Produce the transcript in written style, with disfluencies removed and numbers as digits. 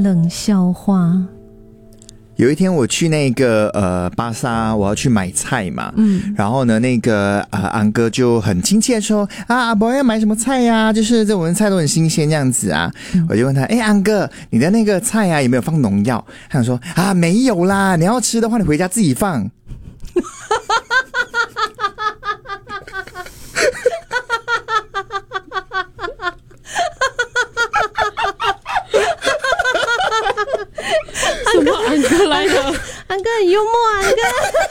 冷笑话。 有一天我去那个巴萨，我要去买菜嘛，然后呢那个安哥就很亲切说阿伯要买什么菜呀？就是这我们菜都很新鲜这样子啊。我就问他，安哥，你的那个菜啊有没有放农药？他想说没有啦，你要吃的话你回家自己放。 什么安哥来了？ 安哥很幽默，安哥。